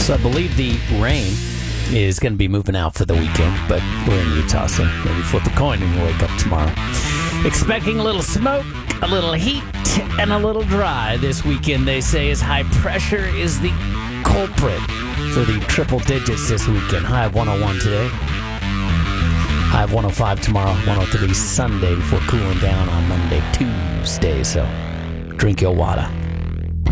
So I believe the rain is going to be moving out for the weekend, but we're in Utah, so maybe flip a coin when you wake up tomorrow. Expecting a little smoke, a little heat, and a little dry this weekend, they say, as high pressure is the culprit for the triple digits this weekend. High of 101 today. High of 105 tomorrow, 103 Sunday before cooling down on Monday, Tuesday. So drink your water.